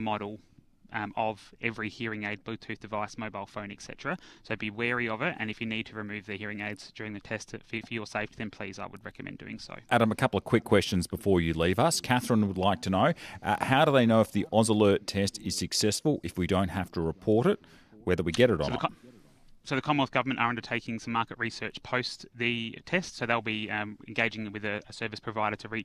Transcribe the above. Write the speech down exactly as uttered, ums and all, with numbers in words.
model Um, of every hearing aid, Bluetooth device, mobile phone, et cetera. So be wary of it, and if you need to remove the hearing aids during the test for, for your safety, then please, I would recommend doing so. Adam, a couple of quick questions before you leave us. Catherine would like to know, uh, how do they know if the AusAlert test is successful if we don't have to report it, whether we get it or so not? The com- so the Commonwealth Government are undertaking some market research post the test, so they'll be um, engaging with a, a service provider to reach